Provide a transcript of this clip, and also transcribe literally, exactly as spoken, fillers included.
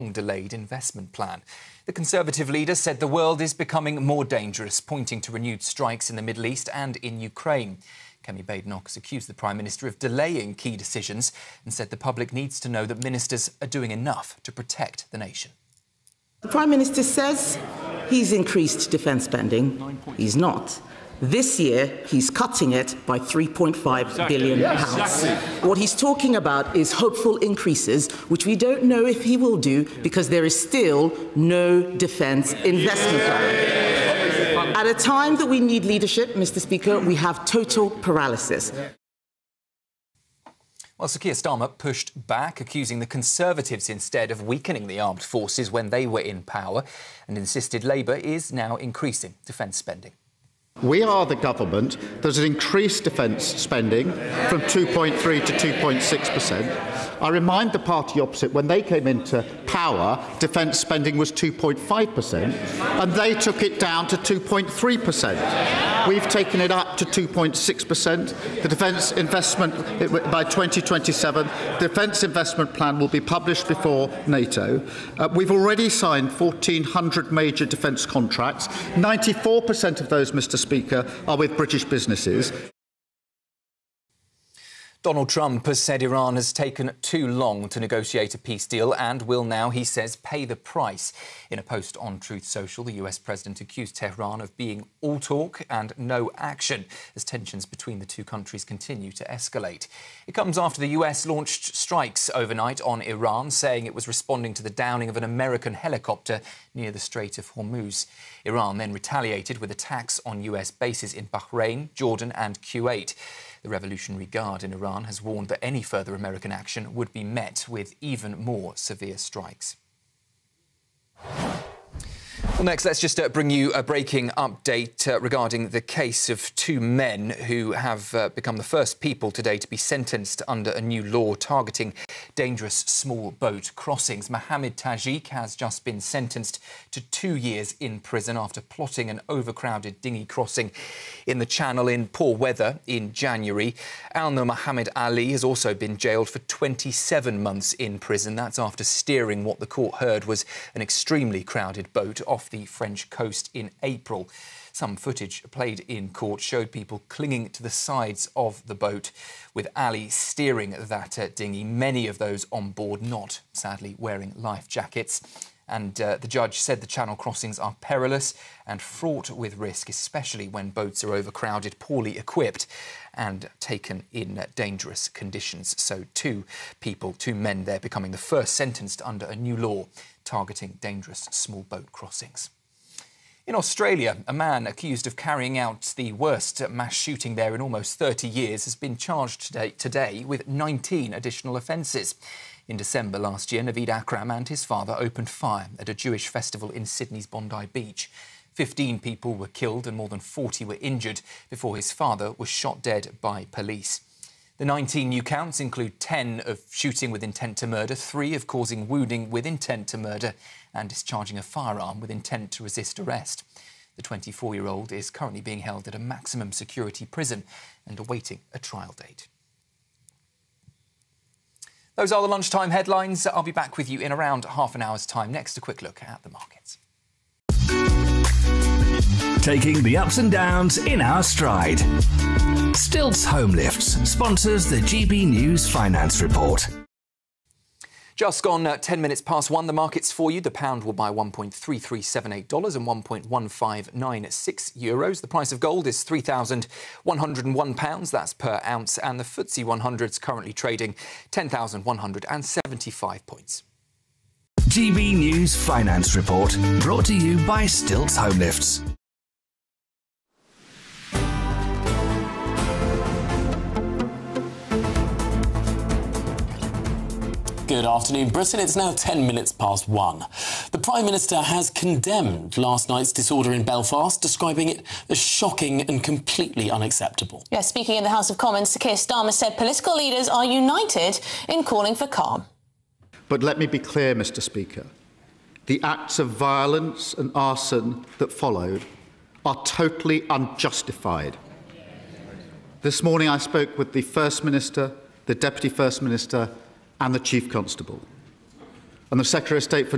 delayed investment plan. The Conservative leader said the world is becoming more dangerous, pointing to renewed strikes in the Middle East and in Ukraine. Kemi Badenoch has accused the Prime Minister of delaying key decisions and said the public needs to know that ministers are doing enough to protect the nation. The Prime Minister says he's increased defence spending. He's not. This year, he's cutting it by three point five exactly. billion pounds. Yes, exactly. What he's talking about is hopeful increases, which we don't know if he will do because there is still no defence investment plan. At a time that we need leadership, Mister Speaker, we have total paralysis. Well, Sir Keir Starmer pushed back, accusing the Conservatives instead of weakening the armed forces when they were in power, and insisted Labour is now increasing defence spending. We are the government that has increased defence spending from two point three to two point six percent. I remind the party opposite, when they came into power, defence spending was two point five percent, and they took it down to two point three percent. We've taken it up to two point six percent. The defence investment, by twenty twenty-seven, the defence investment plan will be published before NATO. Uh, we've already signed fourteen hundred major defence contracts. ninety-four percent of those, Mister Speaker, are with British businesses. Donald Trump has said Iran has taken too long to negotiate a peace deal and will now, he says, pay the price. In a post on Truth Social, the U S president accused Tehran of being all talk and no action as tensions between the two countries continue to escalate. It comes after the U S launched strikes overnight on Iran, saying it was responding to the downing of an American helicopter near the Strait of Hormuz. Iran then retaliated with attacks on U S bases in Bahrain, Jordan and Kuwait. The Revolutionary Guard in Iran has warned that any further American action would be met with even more severe strikes. Well, next, let's just uh, bring you a breaking update uh, regarding the case of two men who have uh, become the first people today to be sentenced under a new law targeting dangerous small boat crossings. Mohammed Tajik has just been sentenced to two years in prison after plotting an overcrowded dinghy crossing in the Channel in poor weather in January. Alnur Mohammed Ali has also been jailed for twenty-seven months in prison. That's after steering what the court heard was an extremely crowded boat off the French coast in April. Some footage played in court showed people clinging to the sides of the boat, with Ali steering that uh, dinghy, many of those on board not, sadly, wearing life jackets. And uh, the judge said the Channel crossings are perilous and fraught with risk, especially when boats are overcrowded, poorly equipped and taken in uh, dangerous conditions. So two people, two men there, becoming the first sentenced under a new law targeting dangerous small boat crossings. In Australia, a man accused of carrying out the worst mass shooting there in almost thirty years has been charged today, today with nineteen additional offences. In December last year, Naveed Akram and his father opened fire at a Jewish festival in Sydney's Bondi Beach. Fifteen people were killed and more than forty were injured before his father was shot dead by police. The nineteen new counts include ten of shooting with intent to murder, three of causing wounding with intent to murder and discharging a firearm with intent to resist arrest. The twenty-four-year-old is currently being held at a maximum security prison and awaiting a trial date. Those are the lunchtime headlines. I'll be back with you in around half an hour's time. Next, a quick look at the markets. Taking the ups and downs in our stride. Stilts Home Lifts sponsors the G B News Finance Report. Just gone uh, ten minutes past one, the markets for you. The pound will buy one point three three seven eight dollars and one point one five nine six euros. The price of gold is three thousand one hundred one pounds, that's per ounce, and the F T S E one hundred is currently trading ten thousand one hundred seventy-five points. G B News Finance Report, brought to you by Stilts Home Lifts. Good afternoon, Britain. It's now ten minutes past one. The Prime Minister has condemned last night's disorder in Belfast, describing it as shocking and completely unacceptable. Yes, speaking in the House of Commons, Sir Keir Starmer said political leaders are united in calling for calm. But let me be clear, Mister Speaker. The acts of violence and arson that followed are totally unjustified. This morning I spoke with the First Minister, the Deputy First Minister and the Chief Constable. And the Secretary of State for